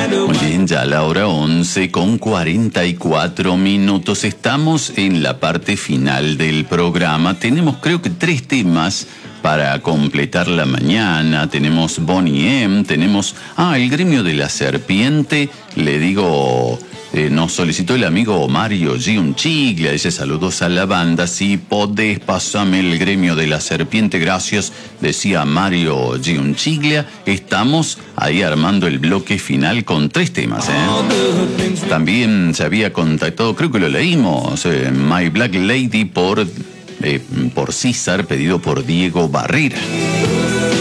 Muy bien, ya a la hora 11:44. Estamos en la parte final del programa. Tenemos creo que 3 temas para completar la mañana. Tenemos Bonnie M, tenemos el gremio de la serpiente. Le digo, nos solicitó el amigo Mario G. Unchiglia, dice saludos a la banda. Si podés pasarme el gremio de la serpiente, gracias, decía Mario G. Unchiglia. Estamos ahí armando el bloque final con 3 temas, También se había contactado, creo que lo leímos, My Black Lady por César, pedido por Diego Barrera.